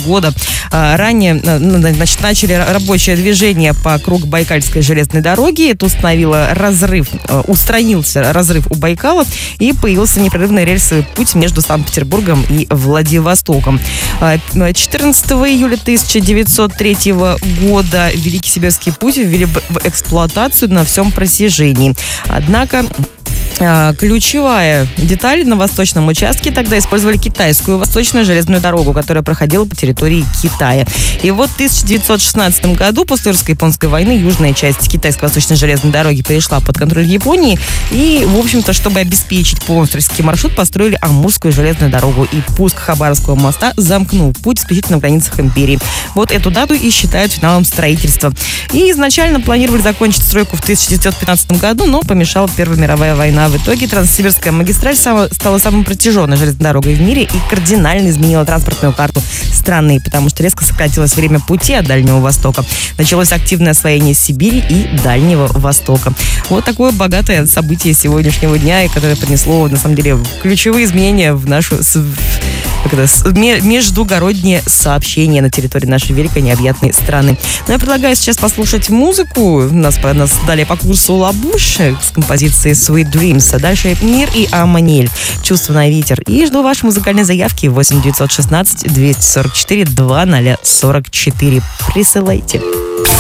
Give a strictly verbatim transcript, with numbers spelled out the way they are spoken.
года. Ранее, значит, начали рабочее движение по кругу Байкальской железной дороги. Это установило разрыв, устранился разрыв у Байкала, и появился непрерывный рельсовый путь между Санкт-Петербургом и Владивостоком. четырнадцатого июля тысяча девятьсот третьего года Великий Сибирский путь ввели в эксплуатацию на всем протяжении. Однако ключевая деталь: на восточном участке тогда использовали китайскую восточную железную дорогу, которая проходила по территории Китая. И вот в тысяча девятьсот шестнадцатом году, после русско-японской войны, южная часть китайской восточной железной дороги перешла под контроль Японии. И, в общем-то, чтобы обеспечить полностью российский маршрут, построили Амурскую железную дорогу. И пуск Хабаровского моста замкнул путь исключительно в границах империи. Вот эту дату и считают финалом строительства. И изначально планировали закончить стройку в тысяча девятьсот пятнадцатом году, но помешала Первая мировая война. В итоге Транссибирская магистраль стала самой протяженной железной дорогой в мире и кардинально изменила транспортную карту страны, потому что резко сократилось время пути от Дальнего Востока. Началось активное освоение Сибири и Дальнего Востока. Вот такое богатое событие сегодняшнего дня, и которое принесло, на самом деле, ключевые изменения в нашу как это, междугородние сообщения на территории нашей великой необъятной страны. Но я предлагаю сейчас послушать музыку. Нас, нас далее по курсу Лабуши с композицией Sweet Dreams. А дальше Мир и Аманель. Чувство на ветер. И жду ваши музыкальные заявки восемь девятьсот шестнадцать двести сорок четыре двадцать сорок четыре. Присылайте.